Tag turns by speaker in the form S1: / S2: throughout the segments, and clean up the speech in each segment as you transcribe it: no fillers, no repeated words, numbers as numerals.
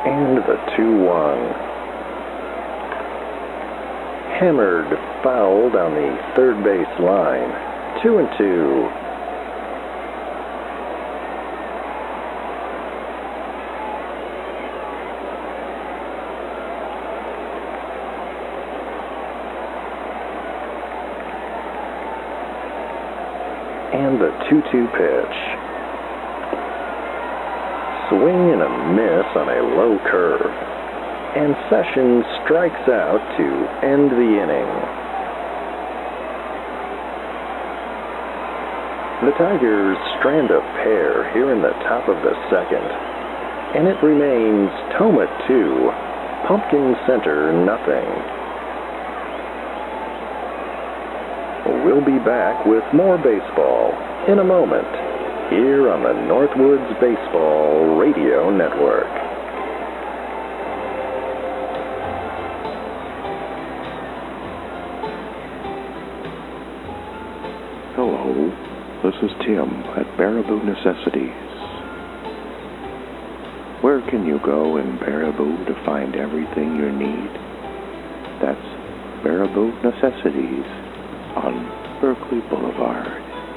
S1: And the 2-1. Hammered foul down the third base line. 2-2. And the 2-2 pitch. Swing and a miss on a low curve. And Sessions strikes out to end the inning. The Tigers strand a pair here in the top of the second. And it remains Toma 2, Pumpkin Center nothing. We'll be back with more baseball in a moment here on the Northwoods Baseball Radio Network.
S2: Hello, this is Tim at Baraboo Necessities. Where can you go in Baraboo to find everything you need? That's Baraboo Necessities on Berkeley Boulevard.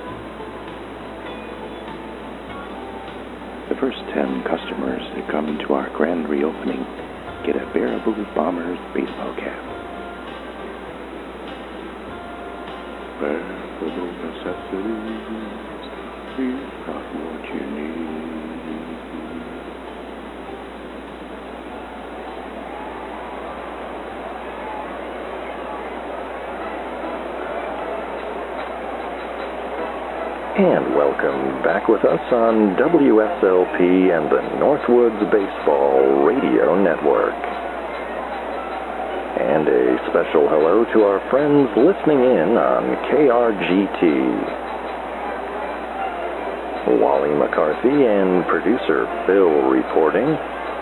S2: The first 10 customers that come into our grand reopening get a Baraboo Bombers baseball cap. Baraboo Necessities, we've got what you need.
S1: And welcome back with us on WSLP and the Northwoods Baseball Radio Network. And a special hello to our friends listening in on KRGT. Wally McCarthy and producer Phil reporting.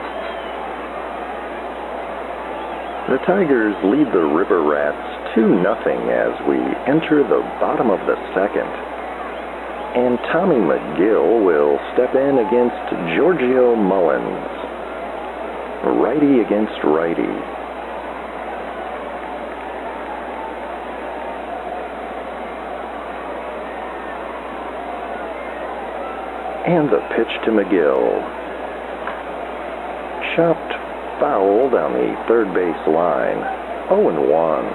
S1: The Tigers lead the River Rats 2-0 as we enter the bottom of the second. And Tommy McGill will step in against Giorgio Mullins. Righty against righty. And the pitch to McGill. Chopped foul down the third base line. 0-1.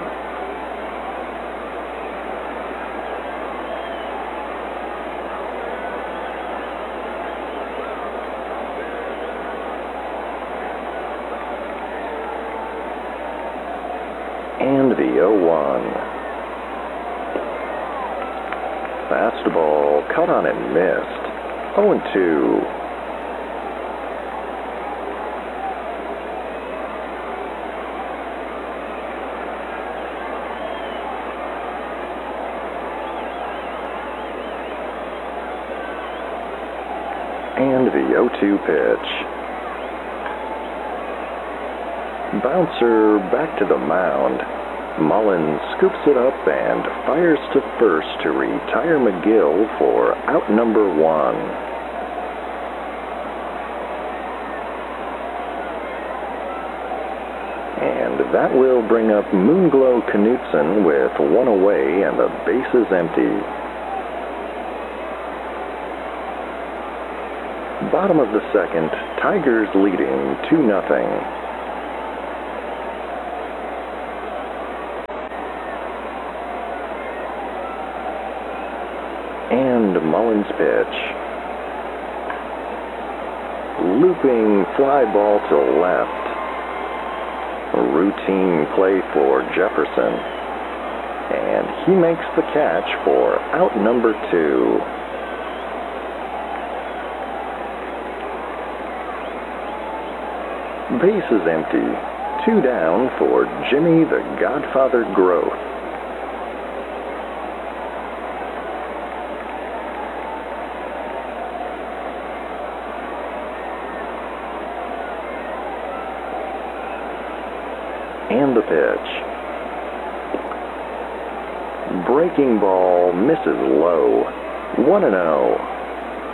S1: And the 0-1. Fastball cut on and missed. 0-2. And the 0-2 pitch. Bouncer back to the mound. Mullins scoops it up and fires to first to retire McGill for out number 1. And that will bring up Moonglow Knutson with 1 away and the bases empty. Bottom of the second, Tigers leading 2-0. And Mullins' pitch. Looping fly ball to left. A routine play for Jefferson. And he makes the catch for out number 2. Bases empty. 2 down for Jimmy the Godfather Groth. And the pitch. Breaking ball misses low. 1-0.